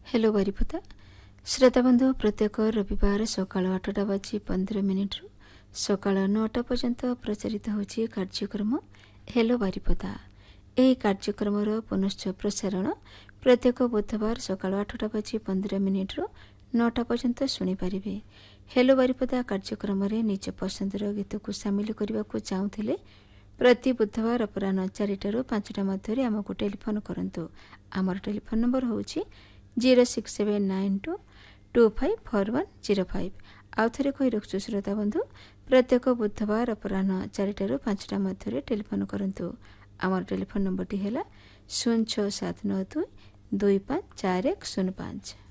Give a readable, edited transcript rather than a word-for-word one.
Hello Baripada श्रोता बंधु प्रत्येक रविवार सकाल 8:15 सकाल 9टा पर्यंत प्रचारित होची कार्यक्रम हेलो बारिपदा। यह कार्यक्रम पुनश्च प्रसारण प्रत्येक बुधवार सकाल 8:15 9टा पर्यंत शुणिपारे। हेलो बारिपदा कार्यक्रम निज पसंदर गीत को सामिल करने को चाहूले प्रति बुधवार अपराह 4टारू 5टा मध्य आमको टेलीफोन करंतु। आमर टेलीफोन नंबर होची 06792254105। आउ थे कही रखु श्रोता बंधु प्रत्येक बुधवार अपराह 4टारू 5टा मध्य टेलीफोन करंतु। आमर टेलीफोन नंबर टी है 06792254105।